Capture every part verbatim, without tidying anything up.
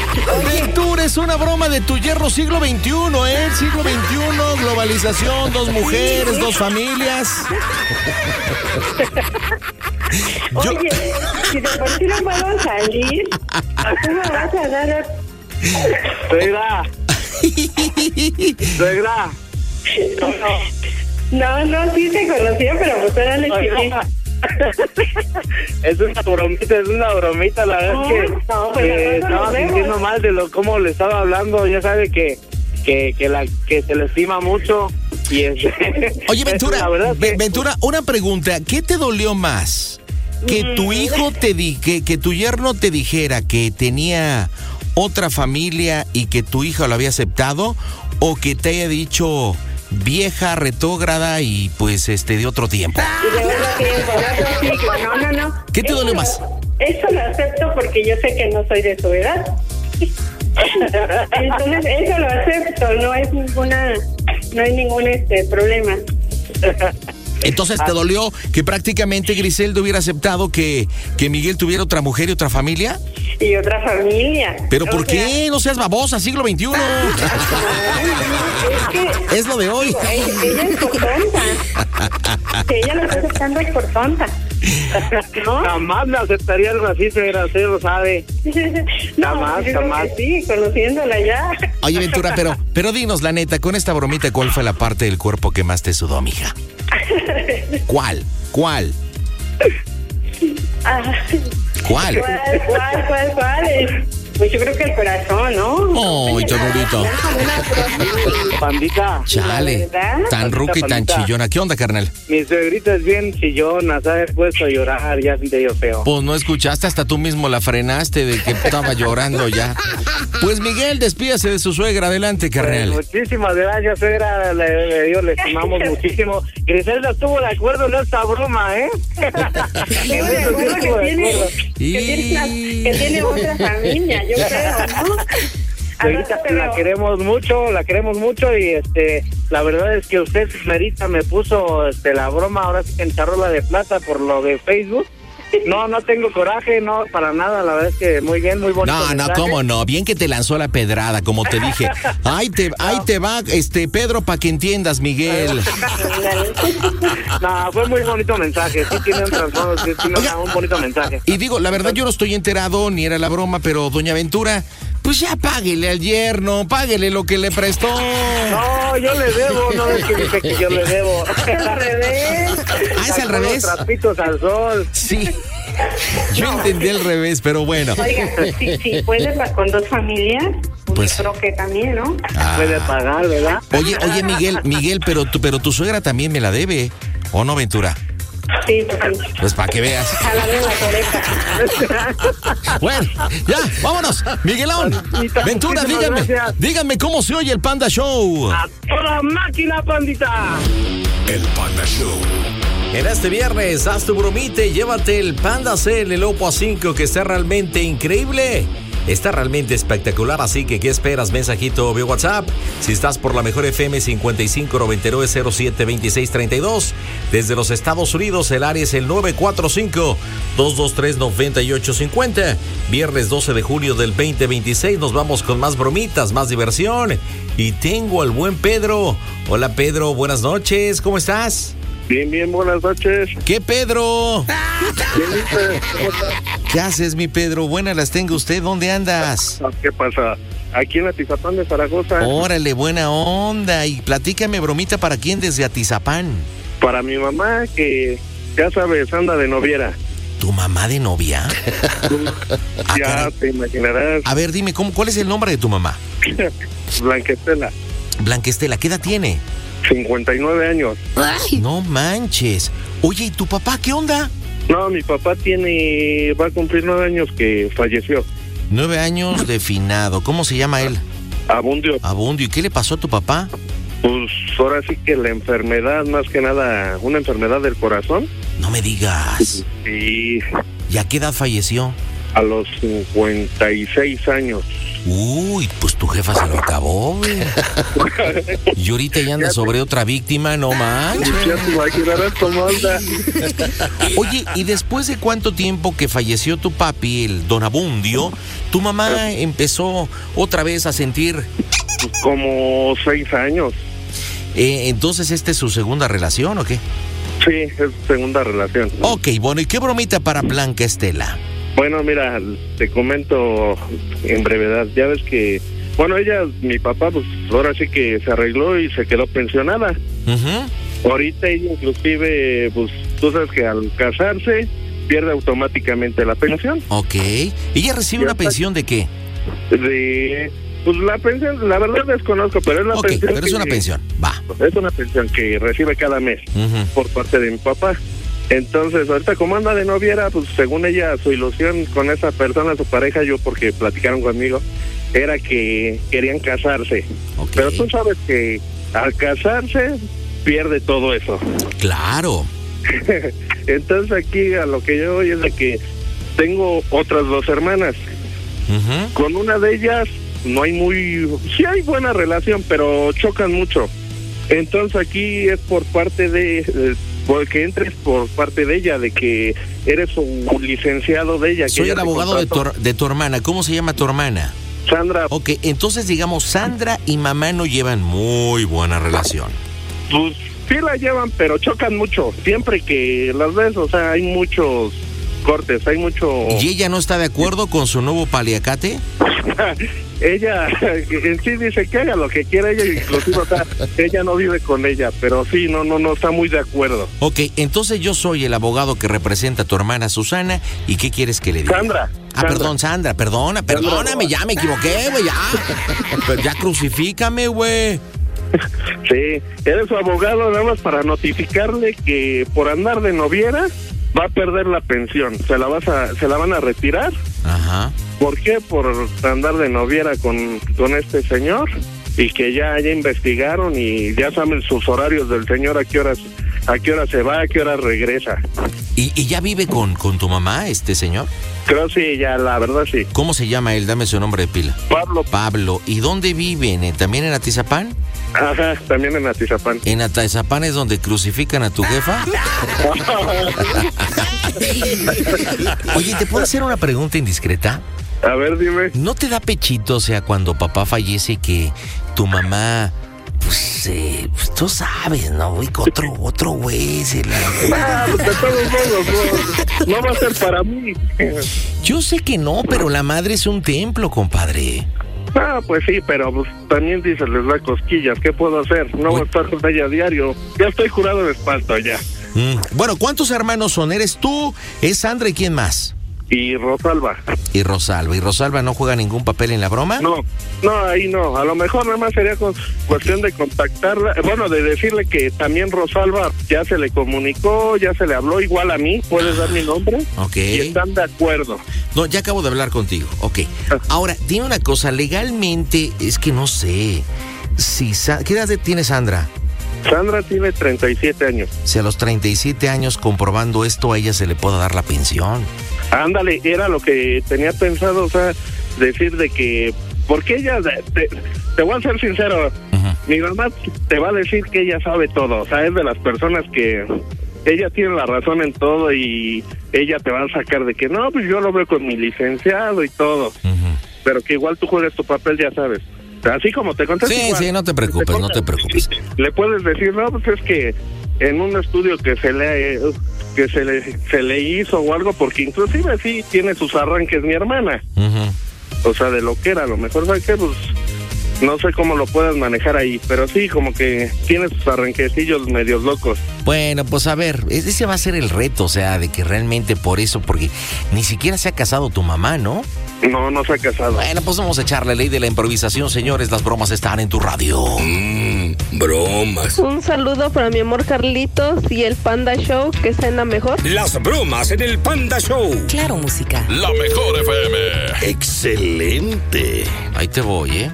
Ventura, es una broma de tu yerno siglo veintiuno, ¿eh? Siglo veintiuno, globalización, dos mujeres, dos familias. Yo... Oye, si de por sí no puedo salir, ¿tú me vas a dar? Suegra. Suegra. No, no, sí te conocía, pero pues ahora le chiqué. Es una bromita, es una bromita, la verdad no, es que, no, pues que estaba sintiendo mal de lo cómo le estaba hablando, ya sabe que que que la que se le estima mucho y es, Oye, Ventura, es que, Ventura, una pregunta, ¿qué te dolió más? Que tu hijo te di, que, que tu yerno te dijera que tenía otra familia y que tu hija lo había aceptado, o que te haya dicho vieja, retrógrada y pues este de otro tiempo? Y de otro tiempo, de otro ciclo. No, no, no. ¿Qué te eso, duele más? Eso lo acepto porque yo sé que no soy de su edad. Entonces eso lo acepto, no es ninguna, no hay ningún este problema. Entonces te dolió que prácticamente Griselda hubiera aceptado que, que Miguel tuviera otra mujer y otra familia. Y otra familia. ¿Pero por qué? Sea... No seas babosa, siglo veintiuno. Es que... Es lo de hoy. Ella, ella es por tonta. Si ella lo está aceptando es por tonta. ¿No? Jamás me aceptaría algo así, señora, usted lo sabe. No, jamás, jamás. Sí, conociéndola ya. Oye, Ventura, pero, pero dinos la neta, con esta bromita, ¿cuál fue la parte del cuerpo que más te sudó, mija? ¿Cuál? ¿Cuál? Ah, ¿Cuál? ¿Cuál, cuál, cuál, cuál? Pues yo creo que el corazón, ¿no? ¡Ay, Todorito! Pandita. Chale, tan ruca y tan chillona. ¿Qué onda, carnal? Mi suegrita es bien chillona, ¿sabes? Puesto a llorar, ya siente yo feo. Pues no escuchaste, hasta tú mismo la frenaste de que estaba llorando ya. Pues Miguel, despídase de su suegra. Adelante, carnal. Pues muchísimas gracias, suegra. Le, le, digo, le estimamos muchísimo. Griselda estuvo de acuerdo en esta broma, ¿eh? Estuvo de acuerdo que tiene, y... que, tiene, que tiene otra familia, yo creo, ¿no? Ahorita la queremos mucho, la queremos mucho y este, la verdad es que usted, Merita, me puso este la broma, ahora sí que en charola de plata por lo de Facebook. No, no tengo coraje, no, para nada, la verdad es que muy bien, muy bonito. No, mensaje. no, cómo no, bien que te lanzó la pedrada, como te dije. Ahí te, ahí te va, este, Pedro, para que entiendas, Miguel. No, fue muy bonito mensaje, sí tiene un trasfondo, sí tiene Oiga, un bonito mensaje. Y digo, la verdad yo no estoy enterado, ni era la broma, pero doña Ventura, pues ya páguele al yerno, páguele lo que le prestó. No, yo le debo, no es que dice que yo le debo. Es al revés. Ah, es al revés. Los trapitos al sol. Sí. Yo entendí al revés, pero bueno. Oiga, si, si puede con dos familias, pues creo que también, ¿no? Ah. Puede pagar, ¿verdad? Oye, oye, Miguel, Miguel, pero tu, pero tu suegra también me la debe, ¿o no, Ventura? Sí, pues, pues para que veas. Jalarle la oreja. Bueno, ya, vámonos. Miguelón, Ventura, díganme, gracias. díganme cómo se oye el Panda Show. A toda máquina, pandita. El Panda Show. En este viernes, haz tu bromita y llévate el Panda C, el Oppo A cinco, que está realmente increíble. Está realmente espectacular, así que ¿qué esperas? Mensajito vía WhatsApp. Si estás por la mejor F M cincuenta y cinco noventa y nueve cero siete veintiséis treinta y dos. Desde los Estados Unidos, el área es el nueve cuatro cinco, dos dos tres, nueve ocho cinco cero. Viernes doce de junio del veinte veintiséis. Nos vamos con más bromitas, más diversión. Y tengo al buen Pedro. Hola, Pedro, buenas noches. ¿Cómo estás? Bien, bien, buenas noches. ¿Qué, Pedro? ¿Qué haces, mi Pedro? Buenas las tenga usted. ¿Dónde andas? ¿Qué pasa? Aquí en Atizapán de Zaragoza. Órale, buena onda. Y platícame, bromita, ¿para quién desde Atizapán? Para mi mamá, que ya sabes, anda de noviera. ¿Tu mamá de novia? Ya ah, te imaginarás. A ver, dime, ¿cómo, ¿cuál es el nombre de tu mamá? Blanquestela. Blanquestela, ¿qué edad tiene? cincuenta y nueve años. Ay, no manches. Oye, ¿y tu papá qué onda? No, mi papá tiene, va a cumplir nueve años que falleció. Nueve años de finado. ¿Cómo se llama él? Abundio. Abundio. ¿Y qué le pasó a tu papá? Pues ahora sí que la enfermedad, más que nada, una enfermedad del corazón. No me digas. Sí. ¿Y a qué edad falleció? A los cincuenta y seis años. Uy, pues tu jefa se lo acabó, güey. Y ahorita ya anda sobre otra víctima, no manches. Ya te imaginarás cómo anda. Oye, ¿y después de cuánto tiempo que falleció tu papi, el don Abundio, tu mamá empezó otra vez a sentir? Como seis años. Eh, entonces, ¿esta es su segunda relación o qué? Sí, es segunda relación. Ok, bueno, ¿y qué bromita para Blanca Estela? Bueno, mira, te comento en brevedad. Ya ves que, bueno, ella, mi papá, pues ahora sí que se arregló y se quedó pensionada. Uh-huh. Ahorita ella inclusive, pues tú sabes que al casarse pierde automáticamente la pensión. Ok. ¿Ella recibe una pensión de qué? De... Pues la pensión, la verdad desconozco, pero es la okay, pensión. Pero es que, una pensión, va. Es una pensión que recibe cada mes uh-huh. por parte de mi papá. Entonces, ahorita como anda de noviera, pues según ella, su ilusión con esa persona, su pareja, yo porque platicaron conmigo, era que querían casarse. Okay. Pero tú sabes que al casarse pierde todo eso. Claro. Entonces aquí a lo que yo voy es de que tengo otras dos hermanas. Uh-huh. Con una de ellas no hay muy... Sí hay buena relación, pero chocan mucho. Entonces aquí es por parte de... de porque entres por parte de ella, de que eres un licenciado de ella. Que Soy ella el abogado de tu, de tu hermana. ¿Cómo se llama tu hermana? Sandra. Ok, entonces digamos, Sandra y mamá no llevan muy buena relación. Pues sí la llevan, pero chocan mucho. Siempre que las ves, o sea, hay muchos cortes, hay mucho... ¿Y ella no está de acuerdo con su nuevo paliacate? Ella en sí dice que haga lo que quiera, ella inclusive, o sea, ella no vive con ella, pero sí, no, no, no está muy de acuerdo. Ok, entonces yo soy el abogado que representa a tu hermana Susana, ¿y qué quieres que le diga? Sandra. Ah, Sandra. perdón, Sandra, perdona, perdóname, ya me equivoqué, güey, ya. Pero ya crucifícame, güey. Sí, eres su abogado nada más para notificarle que por andar de noviera va a perder la pensión, se la vas a, se la van a retirar. Ajá. ¿Por qué? Por andar de noviera con, con este señor y que ya, ya investigaron y ya saben sus horarios del señor, a qué horas, a qué hora se va, a qué hora regresa. ¿Y, y ya vive con, con tu mamá este señor? Creo sí, ya, la verdad sí. ¿Cómo se llama él? Dame su nombre de pila. Pablo. Pablo. ¿Y dónde viven? ¿También en Atizapán? Ajá, también en Atizapán. ¿En Atizapán es donde crucifican a tu jefa? Oye, ¿te puedo hacer una pregunta indiscreta? A ver, dime. ¿No te da pechito, o sea, cuando papá fallece, que tu mamá, pues, eh, pues tú sabes, ¿no? Güey, otro, otro güey se la... Ah, pues de todos modos, no, no va a ser para mí. Yo sé que no, pero la madre es un templo, compadre. Ah, pues sí, pero pues, también dice, les da cosquillas. ¿Qué puedo hacer? No voy a estar con ella a diario. Ya estoy jurado de espanto, ya. Mm. Bueno, ¿cuántos hermanos son? ¿Eres tú? ¿Es Sandra y quién más? Y Rosalba. Y Rosalba. ¿Y Rosalba no juega ningún papel en la broma? No, no, ahí no. A lo mejor nada más sería con cuestión de contactarla. Bueno, de decirle que también Rosalba ya se le comunicó, ya se le habló igual a mí. ¿Puedes dar mi nombre? Ok. Y están de acuerdo. No, ya acabo de hablar contigo. Ok. Ahora, dime una cosa. Legalmente, es que no sé. Si Sa- ¿Qué edad tiene Sandra? Sandra tiene treinta y siete años. Si a los treinta y siete años, comprobando esto, a ella se le pueda dar la pensión. Ándale, era lo que tenía pensado, o sea, decir de que, porque ella, te, te voy a ser sincero, uh-huh. Mi mamá te va a decir que ella sabe todo, o sea, es de las personas que ella tiene la razón en todo y ella te va a sacar de que no, pues yo lo veo con mi licenciado y todo, uh-huh. Pero que igual tú juegues tu papel, ya sabes. Así como te conté. Sí, igual, sí, no te preocupes, te no te preocupes. Le puedes decir, no, pues es que en un estudio que se le que se le se le hizo o algo, porque inclusive sí tiene sus arranques mi hermana. Uh-huh. O sea, de lo que era, a lo mejor, ¿sabes qué? Pues no sé cómo lo puedas manejar ahí, pero sí, como que tiene sus arranquecillos medios locos. Bueno, pues a ver, ese va a ser el reto, o sea, de que realmente por eso, porque ni siquiera se ha casado tu mamá, ¿no? No, no se ha casado. Bueno, pues vamos a echar la ley de la improvisación, señores. Las bromas están en tu radio. Mmm, bromas. Un saludo para mi amor Carlitos y el Panda Show, que cena mejor. Las bromas en el Panda Show. Claro, música. La mejor F M. Excelente. Ahí te voy, ¿eh?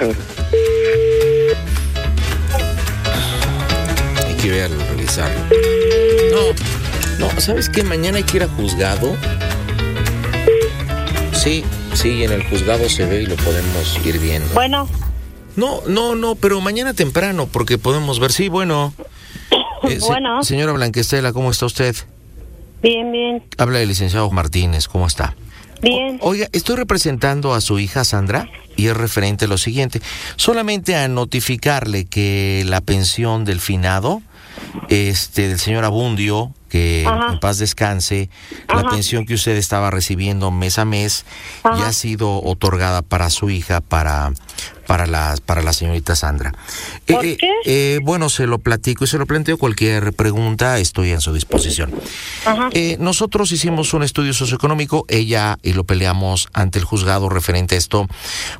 Hay que verlo, revisarlo. No, no, ¿sabes qué? Mañana hay que ir a juzgado. Sí, sí, en el juzgado se ve y lo podemos ir viendo. Bueno. No, no, no, pero mañana temprano, porque podemos ver. Sí, bueno. Eh, bueno. Se, señora Blanquestela, ¿cómo está usted? Bien, bien. Habla el licenciado Martínez, ¿cómo está? Bien. O, oiga, estoy representando a su hija Sandra y es referente a lo siguiente. Solamente a notificarle que la pensión del finado, este, del señor Abundio, que Ajá. en paz descanse, Ajá. la pensión que usted estaba recibiendo mes a mes Ajá. ya ha sido otorgada para su hija, para para la para la señorita Sandra. ¿Por eh, qué? Eh, bueno, se lo platico y se lo planteo. Cualquier pregunta, estoy a su disposición. Ajá. Eh, nosotros hicimos un estudio socioeconómico, ella y lo peleamos ante el juzgado referente a esto,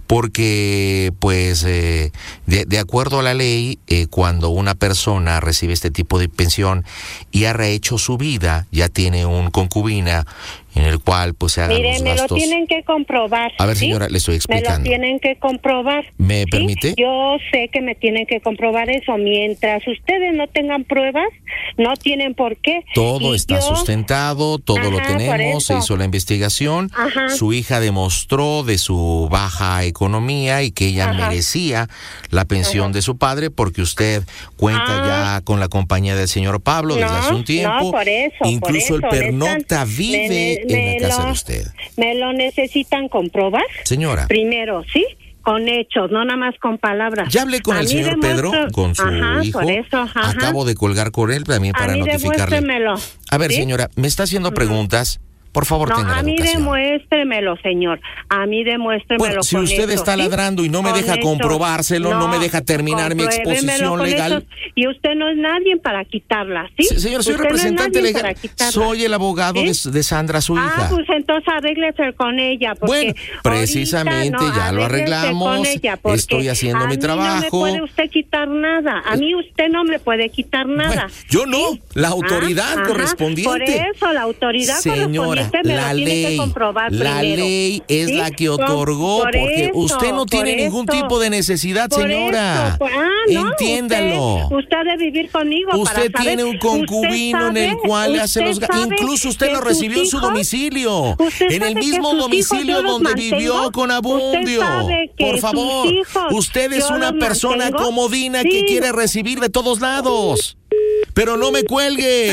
porque pues eh, de, de acuerdo a la ley, eh, cuando una persona recibe este tipo de pensión y ha rehecho su vida, ya tiene un concubina en el cual pues se hagan Mire, los me gastos. lo tienen que comprobar. A ver, ¿sí? señora, le estoy explicando. Me lo tienen que comprobar. ¿Me ¿sí? permite? Yo sé que me tienen que comprobar eso. Mientras ustedes no tengan pruebas, no tienen por qué. Todo y está yo... sustentado, todo Ajá, lo tenemos, se hizo la investigación. Ajá. Su hija demostró de su baja economía y que ella Ajá. merecía la pensión Ajá. de su padre, porque usted cuenta ah. ya con la compañía del señor Pablo desde no, hace un tiempo. No, por eso, Incluso por eso, el pernocta están, vive me, en me la casa lo, de usted. ¿Me lo necesitan comprobar? Señora. Primero, ¿sí? Con hechos, no nada más con palabras. Ya hablé con a el señor demuestro... Pedro, con su ajá, hijo. Por eso, ajá. Acabo de colgar con él también para a mí notificarle. A ver, ¿sí? señora, me está haciendo preguntas. Por favor, no, tenga la a mí educación. demuéstremelo, señor. A mí demuéstremelo. Bueno, si con usted hechos, está ¿sí? ladrando y no me con deja hechos. comprobárselo, no, no me deja terminar mi exposición legal. Hechos. Y usted no es nadie para quitarla, ¿sí? Sí, señor, soy usted representante no es legal. Soy el abogado ¿sí? de, de Sandra, su hija. Ah, pues entonces arréglese con ella. Porque bueno, precisamente no, ya lo arreglamos. Ella estoy haciendo a mi mí trabajo. No me puede usted quitar nada. A mí usted no me puede quitar nada. Bueno, yo no, ¿sí? la autoridad ah, correspondiente. Por eso, la autoridad Señora, correspondiente me la lo tiene ley, que comprobar la primero. ley es ¿sí? la que otorgó, por porque eso, usted no tiene ningún eso, tipo de necesidad, señora. Eso, ah, no, entiéndalo. Usted, usted debe vivir conmigo. Usted para tiene saber, un concubino sabe, en el cual le hace los gastos. Incluso usted lo recibió en su domicilio. En el mismo domicilio donde vivió con Abundio. Por favor, usted es una persona mantengo. comodina sí. que quiere recibir de todos lados. Pero no me cuelgue.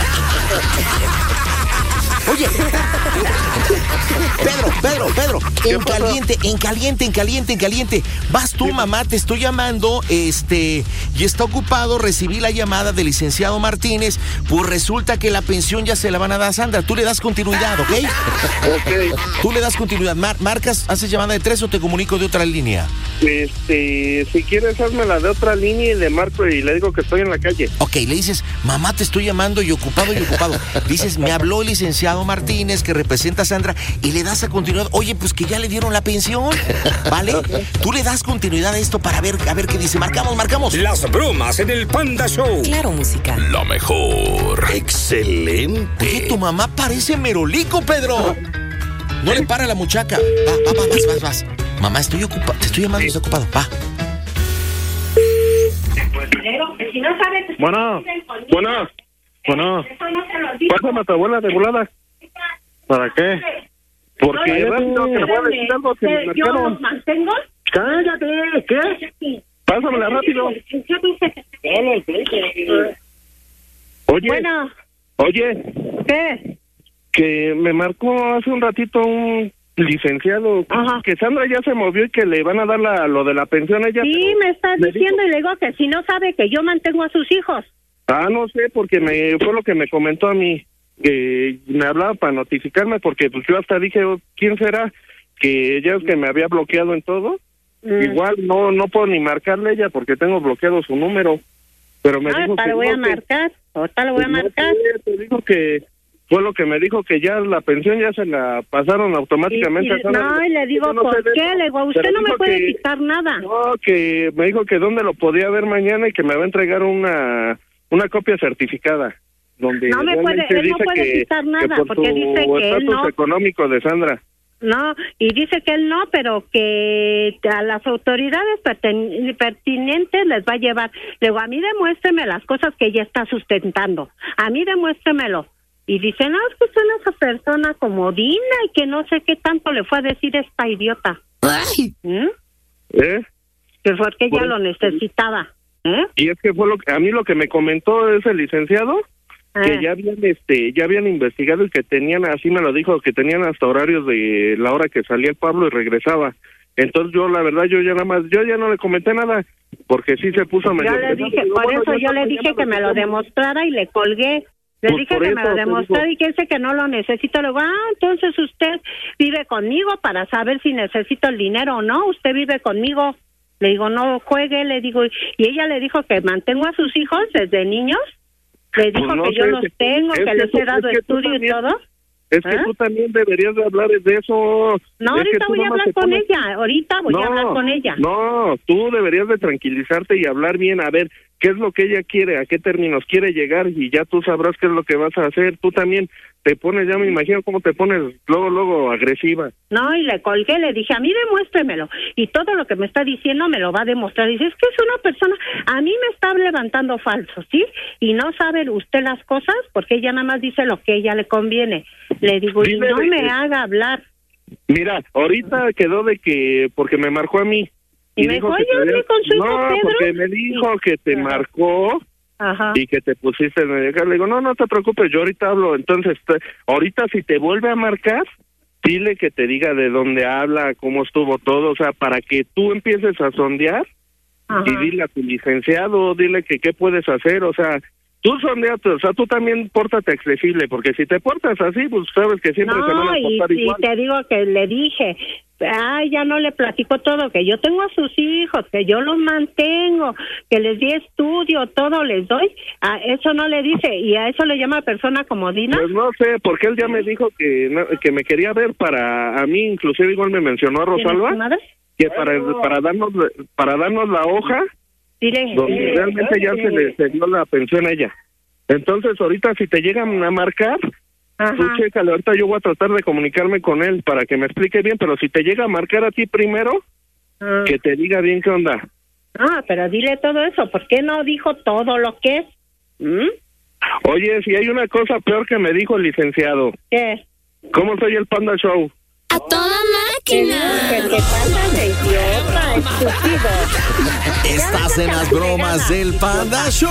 Oye, Pedro, Pedro, Pedro, en caliente, en caliente, en caliente, en caliente. Vas tú, mamá, te estoy llamando, este, y está ocupado, recibí la llamada del licenciado Martínez, pues resulta que la pensión ya se la van a dar a Sandra. Tú le das continuidad, ¿ok? Ok. Tú le das continuidad. Mar- marcas, haces llamada de tres o te comunico de otra línea. Este, si quieres, hazme la de otra línea y le marco y le digo que estoy en la calle. Ok, le dices, mamá, te estoy llamando y ocupado y ocupado. Dices, me habló el licenciado Martínez, que representa a Sandra, y le das a continuidad. Oye, pues que ya le dieron la pensión, ¿vale? Tú le das continuidad a esto para ver, a ver qué dice. Marcamos, marcamos. Las bromas en el Panda Show. Claro, música. Lo mejor. Excelente. Oye, tu mamá parece merolico, Pedro. No le para la muchaca. Va, va, va, vas, vas, vas. Mamá, estoy ocupado. Te estoy llamando, estoy ocupado. Va. Bueno, bueno, bueno. Pásame a tu abuela de volada. ¿Para qué? Porque no, rápido que le voy a decir algo que me ¿Yo marcaron. los mantengo? Cállate, ¿qué? Pásamela rápido. Oye, Bueno, oye, ¿qué? que me marcó hace un ratito un licenciado Ajá. que Sandra ya se movió y que le van a dar la, lo de la pensión a ella. Sí, me estás me diciendo dijo, y le digo que si no sabe que yo mantengo a sus hijos. Ah, no sé, porque me fue lo que me comentó a mí, que me hablaba para notificarme, porque pues yo hasta dije, oh, ¿quién será? Que ya es que me había bloqueado en todo. Mm. Igual no no puedo ni marcarle a ella porque tengo bloqueado su número. Pero me ah, dijo ahorita que le voy no, a marcar, ahorita le voy a no, marcar. Te dijo que fue lo que me dijo, que ya la pensión ya se la pasaron automáticamente. Y, y, no, y le digo, no ¿por qué? Le digo, usted no me puede que, quitar nada. No, que me dijo que dónde lo podía ver mañana y que me va a entregar una una copia certificada. Donde no me puede, él no puede que, quitar nada, que por porque dice que él no. económico de Sandra. No, y dice que él no, pero que a las autoridades perten- pertinentes les va a llevar. Le digo, a mí demuéstreme las cosas que ella está sustentando. A mí demuéstremelo. Y dice, no, es que es una persona comodina y que no sé qué tanto le fue a decir esta idiota. Ay. ¿Mm? ¿Eh? Que fue que ella Bueno, lo necesitaba. ¿Eh? Y es que fue lo que, a mí lo que me comentó ese licenciado, que Ah. ya habían este ya habían investigado y que tenían, así me lo dijo, que tenían hasta horarios de la hora que salía el Pablo y regresaba. Entonces yo la verdad yo ya nada más yo ya no le comenté nada porque sí se puso medio Yo le pesado. dije, Digo, por bueno, eso ya yo le mañana dije que me lo platicamos. demostrara y le colgué. Le Pues dije por que me eso lo te demostrara digo. y que dice que no lo necesito. Le digo, ah, entonces usted vive conmigo para saber si necesito el dinero o no. Usted vive conmigo. Le digo, no juegue, le digo. Y ella le dijo que mantengo a sus hijos desde niños. Le dijo Pues no que yo sé, los es que- tengo, es que que les tú- he dado es que tú estudio y también- todo. Es que ¿Ah? tú también deberías de hablar de eso. No, Es que ahorita tú voy a nomás hablar te con pones- ella. Ahorita voy no, a hablar con ella. No, tú deberías de tranquilizarte y hablar bien, a ver qué es lo que ella quiere, a qué términos quiere llegar y ya tú sabrás qué es lo que vas a hacer. Tú también te pones, ya me imagino cómo te pones luego, luego agresiva. No, y le colgué, le dije, a mí demuéstremelo. Y todo lo que me está diciendo me lo va a demostrar. Dice, es que es una persona, a mí me está levantando falso, ¿sí? Y no sabe usted las cosas porque ella nada más dice lo que a ella le conviene. Le digo, y Dile no de me que- haga hablar. Mira, ahorita quedó de que, porque me marcó a mí. Y me dijo, que "Oye, te hablé había- con su hijo No, Pedro". porque me dijo que te Ajá. marcó Ajá. y que te pusiste en el... Le digo, no, no te preocupes, yo ahorita hablo. Entonces, te- ahorita si te vuelve a marcar, dile que te diga de dónde habla, cómo estuvo todo, o sea, para que tú empieces a sondear Ajá. y dile a tu licenciado, dile que qué puedes hacer, o sea, tú sondeate, o sea, tú también pórtate accesible, porque si te portas así, pues sabes que siempre se van No, a y, portar y igual. te digo que le dije, ay, ya no le platico todo, que yo tengo a sus hijos, que yo los mantengo, que les di estudio, todo les doy. A eso no le dice, y a eso le llama persona comodina. Pues no sé, porque él ya me dijo que no- que me quería ver para, a mí inclusive igual me mencionó a ¿Tienes Rosalba, tu madre? que para para darnos para darnos la hoja Dile, donde dile, realmente ya se le se dio la pensión a ella. Entonces ahorita si te llegan a marcar, ajá. tú chécale, ahorita yo voy a tratar de comunicarme con él para que me explique bien, pero si te llega a marcar a ti primero, Ah. que te diga bien qué onda. Ah, pero dile todo eso, ¿por qué no dijo todo lo que es? ¿Mm? Oye, si hay una cosa peor que me dijo el licenciado, ¿Qué? ¿cómo soy el Panda Show? A toda Que máquina. te pasa de idiota, estúpido. Estás en las bromas del Panda Show.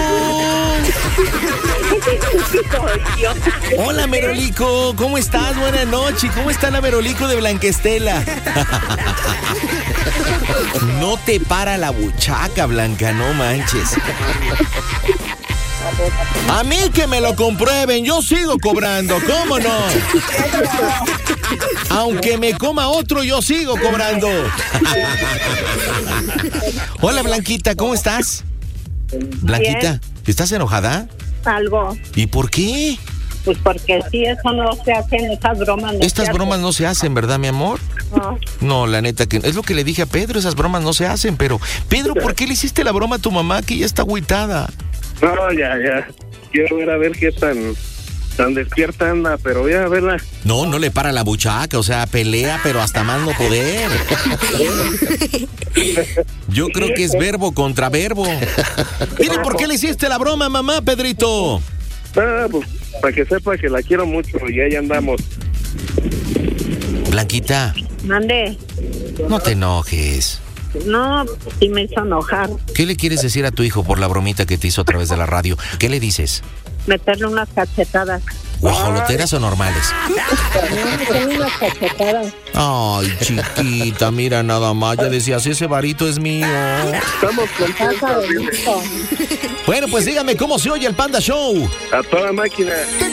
Estúpido, idiota. Hola, Merolico. ¿Cómo estás? Buenas noches. ¿Cómo está la Merolico de Blanquestela? No te para la buchaca, Blanca, no manches. A mí que me lo comprueben, yo sigo cobrando, ¿cómo no? Aunque me coma otro, yo sigo cobrando. Hola, Blanquita, ¿cómo estás? Blanquita, ¿estás enojada? Algo. ¿Y por qué? Pues porque si eso no se hacen, esas bromas no Estas se bromas no se hacen, ¿verdad, mi amor? hacen. No. No, la neta que es lo que le dije a Pedro, esas bromas no se hacen, pero Pedro, ¿por qué le hiciste la broma a tu mamá que ya está agüitada? No, ya, ya. Quiero ver a ver qué tan tan despierta anda, pero voy a verla. No, no le para la buchaca, o sea, pelea, pero hasta más no poder. Yo creo que es verbo contra verbo. Dile por qué le hiciste la broma, mamá, Pedrito. Ah, pues para que sepa que la quiero mucho y ahí andamos. Blanquita, Mande. no te enojes. No, sí me hizo enojar. ¿Qué le quieres decir a tu hijo por la bromita que te hizo a través de la radio? ¿Qué le dices? Meterle unas cachetadas. ¿Guajoloteras o normales? Meterle unas cachetadas. Ay, chiquita, mira nada más. Ya decías, ese varito es mío. Estamos Casa contentos. de gusto. Bueno, pues dígame cómo se oye el Panda Show. A toda máquina.